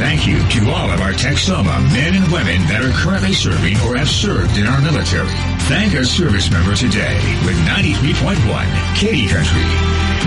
Thank you to all of our Texoma men and women that are currently serving or have served in our military. Thank a service member today with 93.1 Katy Country.